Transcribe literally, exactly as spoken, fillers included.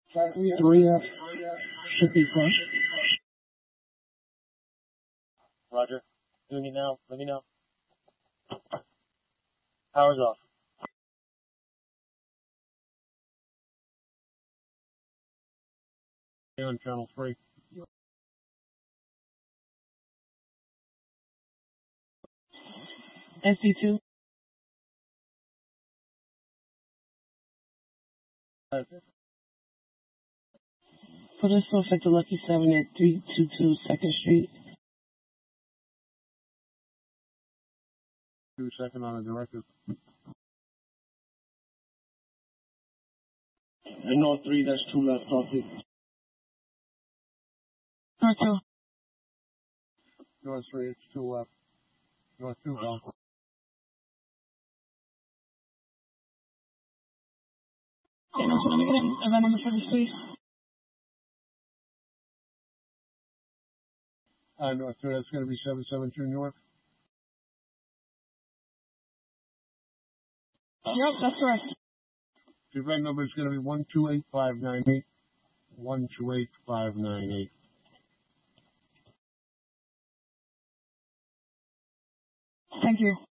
three F should be flush. Roger. Doing it now. Let me know. Power's off. On channel three. S C two. Uh, Put us off at the Lucky Seven at three two two Second Street. Two second on the directive. I know three, that's two left, copy. North two. North three, it's two left. North two, go. Yeah, that's what I'm getting. Event number for this, please. Uh, North two, that's going to be seven seven two North. Yep, that's correct. The event number is going to be one two eight five nine eight. one two eight five nine eight. Thank you.